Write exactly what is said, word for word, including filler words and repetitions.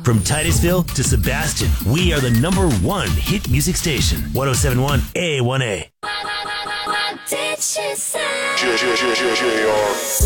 From Titusville to Sebastian, we are the number one hit music station. one oh seven point one A one A. What did she say?